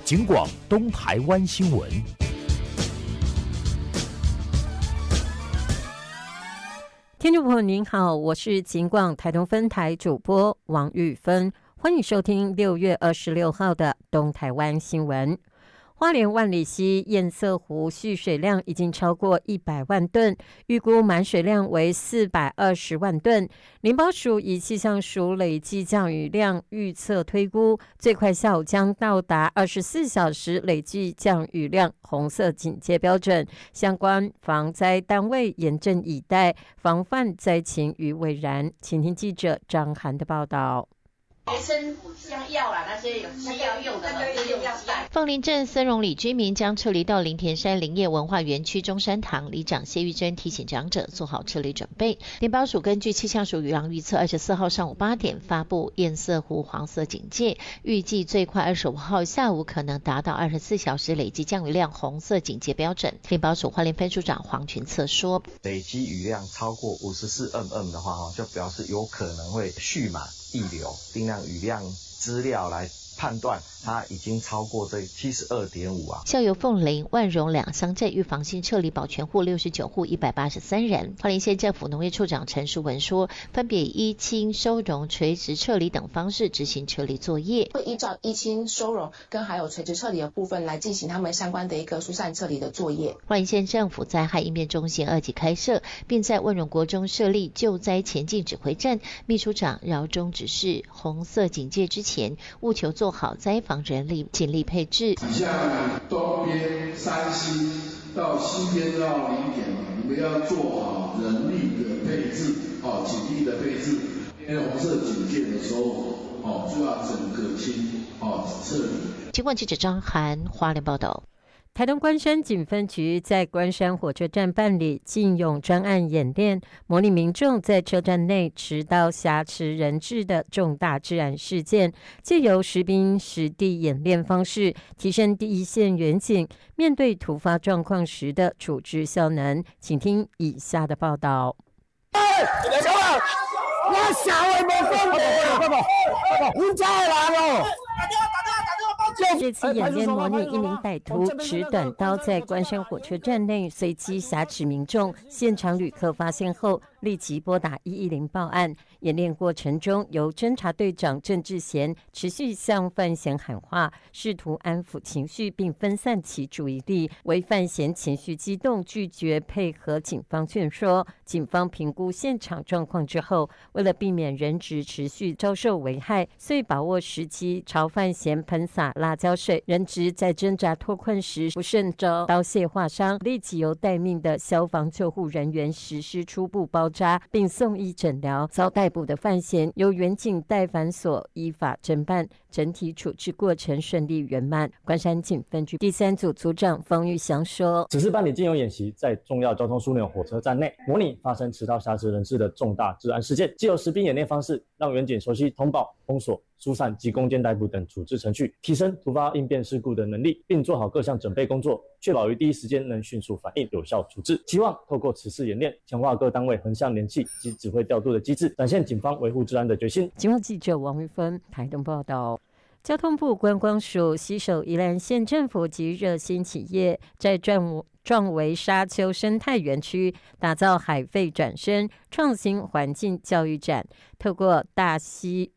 警广东台湾新闻。 听众朋友您好，我是警广台东分台主播王玉芬，欢迎收听6月26号的东台湾新闻。花莲万里溪堰塞湖蓄水量已经超过100万吨，预估满水量为420万吨。林保署以气象署累计降雨量预测推估，最快下午将到达24小时累计降雨量红色警戒标准，相关防灾单位严阵以待，防范灾情于未然。请听记者张涵的报道。 学生像药啦，那些有西药用的，用药袋。 凤林镇森荣里居民将撤离到林田山林业文化园区中山堂，里长谢玉珍提醒长者做好撤离准备。林保署根据气象署雨量预测，24号上午8点发布堰塞湖黄色警戒，预计最快25号下午可能达到24小时累计降雨量红色警戒标准。林保署花莲分署长黄群策说， 累积雨量超过54mm的话，就表示有可能会蓄满溢流，定量雨量资料来判断它已经超过这72.5啊。 校友凤林、万荣两乡镇预防性撤离保全户69户183人。花莲县政府农业处长陈淑文说，分别以依亲、收容、垂直撤离等方式执行撤离作业， 会依照依亲、收容跟还有垂直撤离的部分来进行他们相关的一个疏散撤离的作业。 花莲县政府灾害应变中心2级开设，并在万荣国中设立救灾前进指挥站。秘书长饶忠指示，红色警戒之前，务求做好灾防人力警力配置。 像东边山西到西边到林田，你们要做好人力的配置，警力的配置。因为红色警戒的时候，就要整个清撤离。 警广记者张涵花莲报道。 台东关山警分局在关山火车站办理禁勇专案演练，模拟民众在车站内持刀挟持人质的重大治安事件，借由实兵实地演练方式，提升第一线员警面对突发状况时的处置效能。请听以下的报道。 我小的没分，你家的人哦。 这次演练模拟一名歹徒持短刀在关山火车站内随机挟持民众，现场旅客发现后立即拨打110报案。演练过程中，由侦查队长郑志贤持续向犯嫌喊话，试图安抚情绪并分散其注意力。为犯嫌情绪激动，拒绝配合警方劝说。警方评估现场状况之后，为了避免人质持续遭受危害，遂把握时机朝犯嫌喷洒辣椒水。人质在挣扎脱困时不慎遭刀械划伤，立即由待命的消防救护人员实施初步包扎，并送医诊疗。遭逮捕的犯嫌由员警带反所依法侦办，整体处置过程顺利圆满。关山警分局第3组组长方玉祥说， 此次办理禁勇演习，在重要交通枢纽火车站内模拟发生持刀挟持人质的重大治安事件，藉由实兵演练方式，让员警熟悉通报、封锁、疏散及攻坚逮捕等处置程序，提升突发应变事故的能力，并做好各项准备工作，确保于第一时间能迅速反应、有效处置。期望透过此次演练，强化各单位横向联系及指挥调度的机制，展现警方维护治安的决心。 警广记者王玉芬台东报道。交通部观光署携手宜兰县政府及热心企业，在壮围沙丘生态园区打造海废转生创新环境教育展，透过大溪